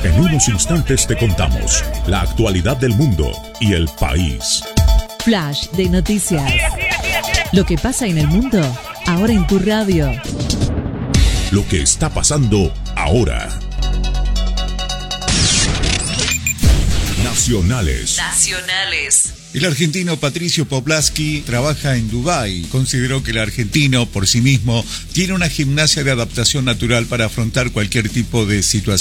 En unos instantes te contamos la actualidad del mundo y el país. Flash de noticias. Lo que pasa en el mundo, ahora en tu radio. Lo que está pasando ahora. Nacionales. El argentino Patricio Poplaski trabaja en Dubái. Consideró que el argentino, por sí mismo, tiene una gimnasia de adaptación natural para afrontar cualquier tipo de situación.